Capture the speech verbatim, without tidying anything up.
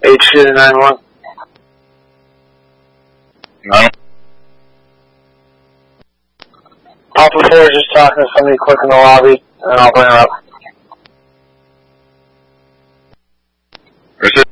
H two to nine one. Nine. Alpha four is just talking to somebody quick in the lobby, and I'll bring her up.